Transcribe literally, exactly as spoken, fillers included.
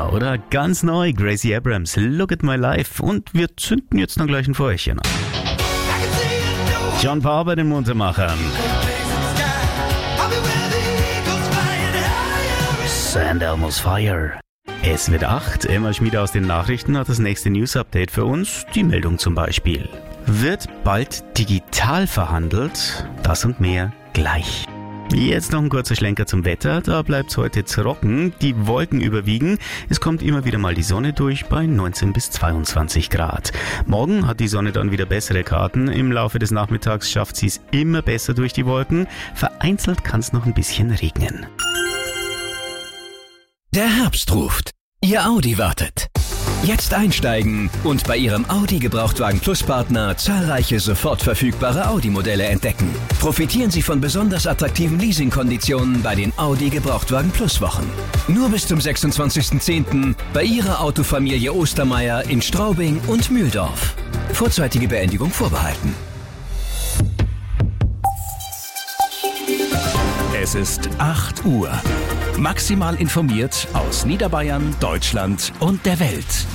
Hammer, oder? Ganz neu, Gracie Abrams, Look at My Life. Und wir zünden jetzt noch gleich ein Feuerchen an. John Parr bei den Muntermachern. San Elmo's Fire. Es wird acht. Emma Schmieder aus den Nachrichten hat das nächste News-Update für uns. Die Meldung zum Beispiel. Wird bald digital verhandelt? Das und mehr gleich. Jetzt noch ein kurzer Schlenker zum Wetter. Da bleibt's heute trocken. Die Wolken überwiegen. Es kommt immer wieder mal die Sonne durch bei neunzehn bis zweiundzwanzig Grad. Morgen hat die Sonne dann wieder bessere Karten. Im Laufe des Nachmittags schafft sie es immer besser durch die Wolken. Vereinzelt kann es noch ein bisschen regnen. Der Herbst ruft. Ihr Audi wartet. Jetzt einsteigen und bei Ihrem Audi Gebrauchtwagen Plus Partner zahlreiche sofort verfügbare Audi-Modelle entdecken. Profitieren Sie von besonders attraktiven Leasingkonditionen bei den Audi Gebrauchtwagen Plus Wochen. Nur bis zum sechsundzwanzigsten zehnten bei Ihrer Autofamilie Ostermeier in Straubing und Mühldorf. Vorzeitige Beendigung vorbehalten. Es ist acht Uhr. Maximal informiert aus Niederbayern, Deutschland und der Welt.